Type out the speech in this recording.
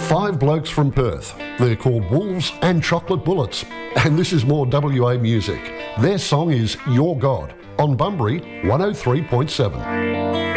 Five blokes from Perth. They're called Wolves and Chocolate Bullets. And this is more WA music. Their song is Your God on Bunbury 103.7.